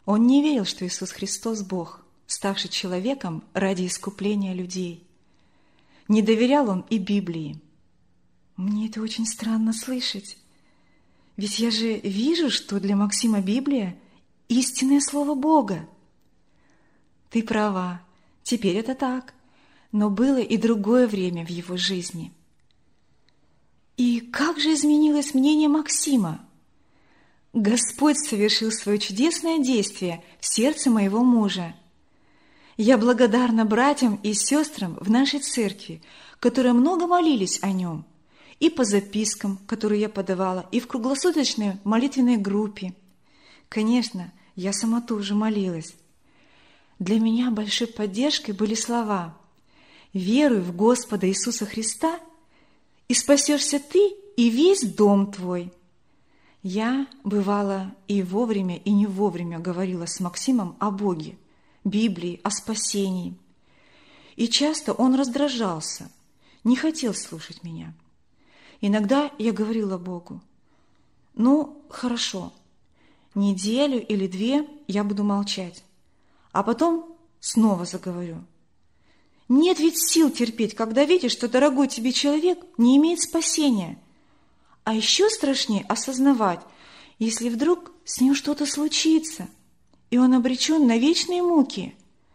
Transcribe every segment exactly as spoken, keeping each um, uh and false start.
Он не верил, что Иисус Христос – Бог, ставший человеком ради искупления людей. Не доверял он и Библии. Мне это очень странно слышать. Ведь я же вижу, что для Максима Библия – истинное Слово Бога. Ты права, теперь это так, но было и другое время в его жизни. И как же изменилось мнение Максима? Господь совершил свое чудесное действие в сердце моего мужа. Я благодарна братьям и сестрам в нашей церкви, которые много молились о нем, и по запискам, которые я подавала, и в круглосуточной молитвенной группе. Конечно, я сама тоже молилась. Для меня большой поддержкой были слова: «Веруй в Господа Иисуса Христа, и спасешься ты и весь дом твой». Я, бывало, и вовремя, и не вовремя говорила с Максимом о Боге, Библии, о спасении. И часто он раздражался, не хотел слушать меня. Иногда я говорила Богу: «Ну, хорошо, неделю или две я буду молчать, а потом снова заговорю. Нет ведь сил терпеть, когда видишь, что дорогой тебе человек не имеет спасения. А еще страшнее осознавать, если вдруг с ним что-то случится, и он обречен на вечные муки».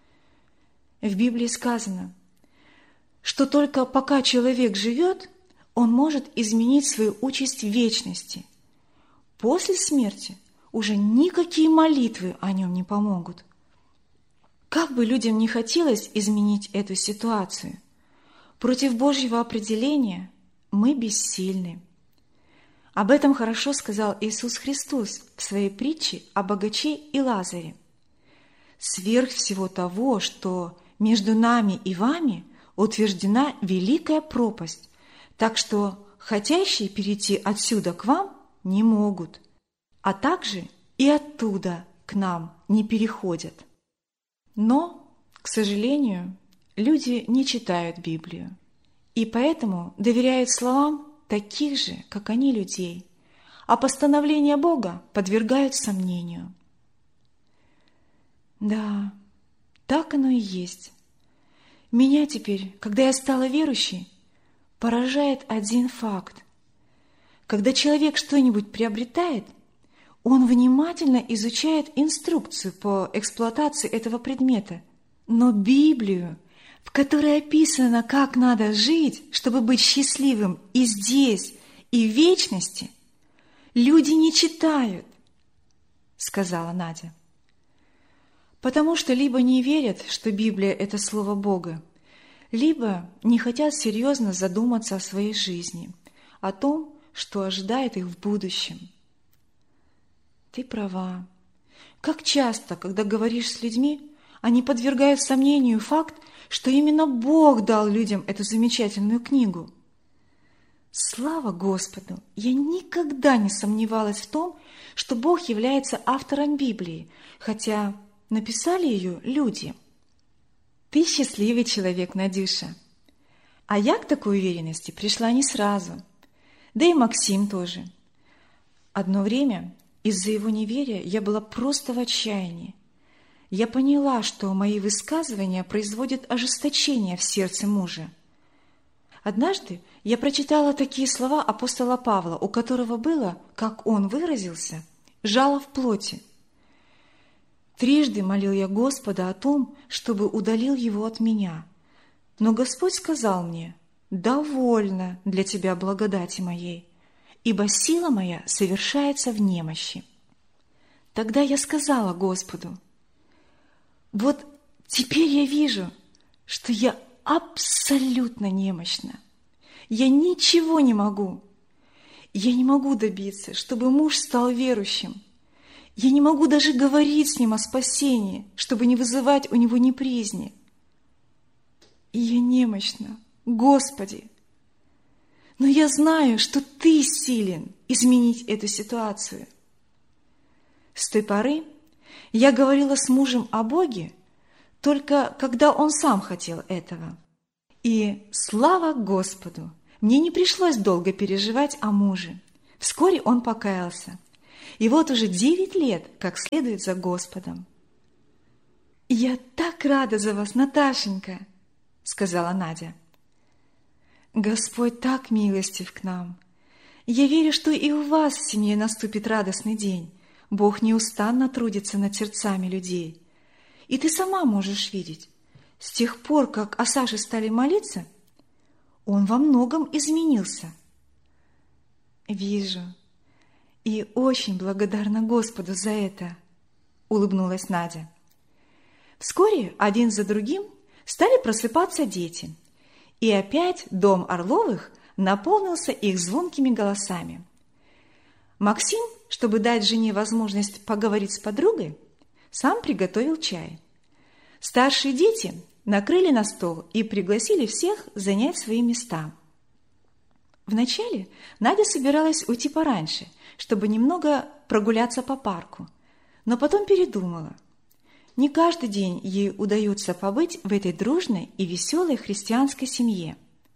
В Библии сказано, что только пока человек живет, он может изменить свою участь в вечности. После смерти уже никакие молитвы о нем не помогут. Как бы людям не хотелось изменить эту ситуацию, против Божьего определения мы бессильны. Об этом хорошо сказал Иисус Христос в своей притче о богаче и Лазаре. «Сверх всего того, что между нами и вами утверждена великая пропасть, так что хотящие перейти отсюда к вам не могут, а также и оттуда к нам не переходят». Но, к сожалению, люди не читают Библию, и поэтому доверяют словам таких же, как они, людей, а постановления Бога подвергают сомнению. Да, так оно и есть. Меня теперь, когда я стала верующей, поражает один факт. Когда человек что-нибудь приобретает, он внимательно изучает инструкцию по эксплуатации этого предмета, но Библию, в которой описано, как надо жить, чтобы быть счастливым и здесь, и в вечности, люди не читают, сказала Надя. Потому что либо не верят, что Библия – это Слово Бога, либо не хотят серьезно задуматься о своей жизни, о том, что ожидает их в будущем. Ты права. Как часто, когда говоришь с людьми, они подвергают сомнению факт, что именно Бог дал людям эту замечательную книгу. Слава Господу! Я никогда не сомневалась в том, что Бог является автором Библии, хотя написали ее люди. Ты счастливый человек, Надюша. А я к такой уверенности пришла не сразу. Да и Максим тоже. Одно время из-за его неверия я была просто в отчаянии. Я поняла, что мои высказывания производят ожесточение в сердце мужа. Однажды я прочитала такие слова апостола Павла, у которого было, как он выразился, жало в плоти. Трижды молил я Господа о том, чтобы удалил его от меня. Но Господь сказал мне: «Довольно для тебя благодати моей, ибо сила моя совершается в немощи». Тогда я сказала Господу: «Вот теперь я вижу, что я абсолютно немощна. Я ничего не могу. Я не могу добиться, чтобы муж стал верующим. Я не могу даже говорить с ним о спасении, чтобы не вызывать у него неприязни. И я немощна, Господи. Но я знаю, что Ты силен изменить эту ситуацию». С той поры я говорила с мужем о Боге только когда он сам хотел этого. И слава Господу, мне не пришлось долго переживать о муже. Вскоре он покаялся. и вот уже девять лет, как следует за Господом. «Я так рада за вас, Наташенька!» — сказала Надя. «Господь так милостив к нам. Я верю, что и у вас в семье наступит радостный день. Бог неустанно трудится над сердцами людей. И ты сама можешь видеть, с тех пор, как о Саше стали молиться, он во многом изменился». «Вижу, и очень благодарна Господу за это», — улыбнулась Надя. Вскоре один за другим стали просыпаться дети, и опять дом Орловых наполнился их звонкими голосами. Максим, чтобы дать жене возможность поговорить с подругой, сам приготовил чай. Старшие дети накрыли на стол и пригласили всех занять свои места. Вначале Надя собиралась уйти пораньше, чтобы немного прогуляться по парку, но потом передумала. Не каждый день ей удается побыть в этой дружной и веселой христианской семье.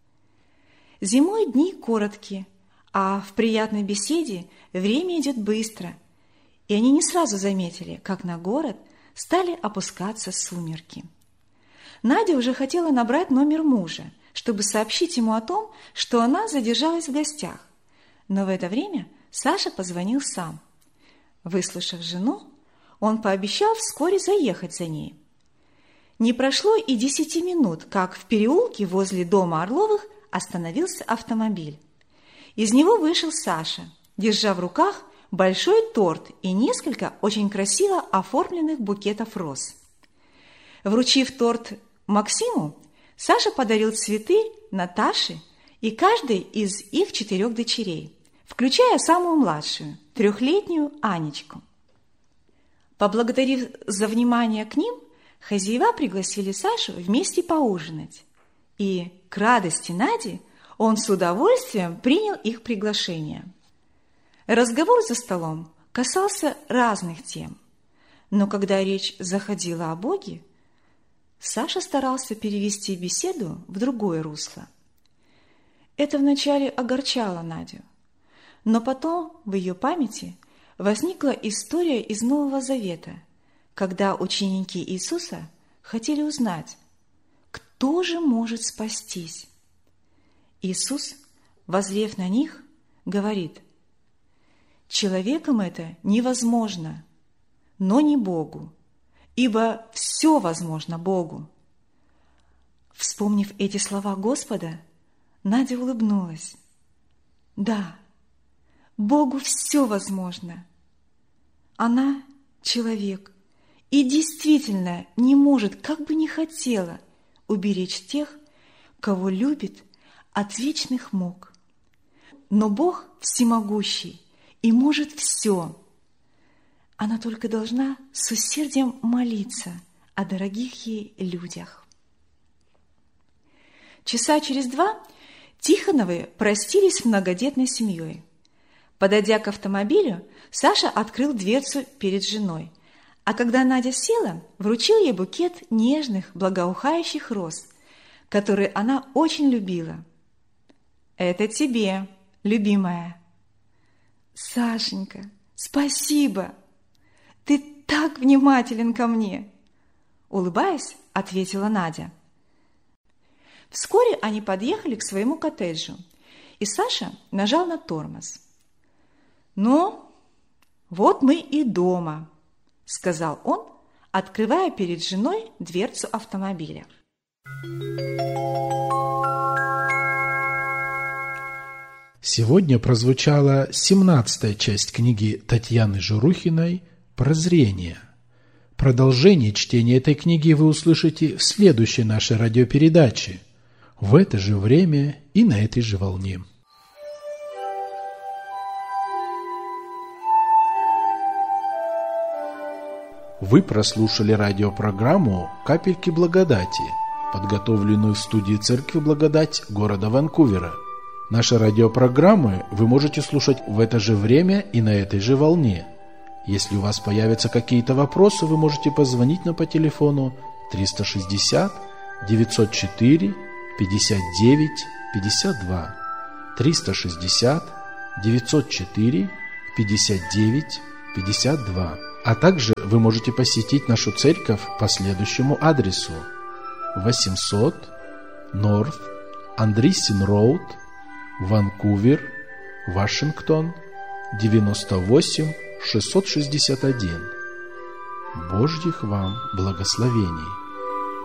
Зимой дни короткие, а в приятной беседе время идет быстро, и они не сразу заметили, как на город стали опускаться сумерки. Надя уже хотела набрать номер мужа, чтобы сообщить ему о том, что она задержалась в гостях, но в это время Саша позвонил сам. Выслушав жену, он пообещал вскоре заехать за ней. Не прошло и десяти минут, как в переулке возле дома Орловых остановился автомобиль. Из него вышел Саша, держа в руках большой торт и несколько очень красиво оформленных букетов роз. Вручив торт Максиму, Саша подарил цветы Наташе и каждой из их четырех дочерей, включая самую младшую, трехлетнюю Анечку. Поблагодарив за внимание к ним, хозяева пригласили Сашу вместе поужинать. И, к радости Нади, он с удовольствием принял их приглашение. Разговор за столом касался разных тем, но когда речь заходила о Боге, Саша старался перевести беседу в другое русло. Это вначале огорчало Надю, но потом в ее памяти возникла история из Нового Завета, когда ученики Иисуса хотели узнать, кто же может спастись. Иисус, воззрев на них, говорит: «Человеком это невозможно, но не Богу, ибо все возможно Богу». Вспомнив эти слова Господа, Надя улыбнулась. Да, Богу все возможно. Она человек и действительно не может, как бы ни хотела, уберечь тех, кого любит от вечных мук. Но Бог всемогущий и может все. Она только должна с усердием молиться о дорогих ей людях. Часа через два Тихоновы простились с многодетной семьей. Подойдя к автомобилю, Саша открыл дверцу перед женой, а когда Надя села, вручил ей букет нежных, благоухающих роз, которые она очень любила. «Это тебе, любимая». «Сашенька, спасибо! Ты так внимателен ко мне!» Улыбаясь, ответила Надя. Вскоре они подъехали к своему коттеджу, и Саша нажал на тормоз. «Ну, вот мы и дома», — сказал он, открывая перед женой дверцу автомобиля. Сегодня прозвучала семнадцатая часть книги Татьяны Журухиной «Прозрение». Продолжение чтения этой книги вы услышите в следующей нашей радиопередаче в это же время и на этой же волне. Вы прослушали радиопрограмму «Капельки благодати», подготовленную в студии Церкви Благодать города Ванкувера. Наши радиопрограммы вы можете слушать в это же время и на этой же волне. Если у вас появятся какие-то вопросы, вы можете позвонить нам по телефону триста шестьдесят девятьсот четыре пятьдесят девять пятьдесят два, триста шестьдесят девятьсот четыре пятьдесят девять пятьдесят два. А также вы можете посетить нашу церковь по следующему адресу: восемьсот North Andreessen Road, Ванкувер, Вашингтон, девяносто восемь шестьсот шестьдесят один. Божьих вам благословений!